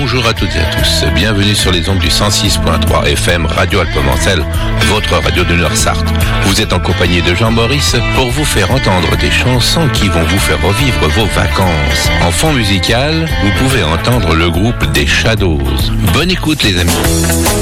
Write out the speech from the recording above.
Bonjour à toutes et à tous, bienvenue sur les ondes du 106.3 FM Radio Alpemancel, votre radio de Nord-Sarthe. Vous êtes en compagnie de Jean-Maurice pour vous faire entendre des chansons qui vont vous faire revivre vos vacances. En fond musical, vous pouvez entendre le groupe des Shadows. Bonne écoute les amis.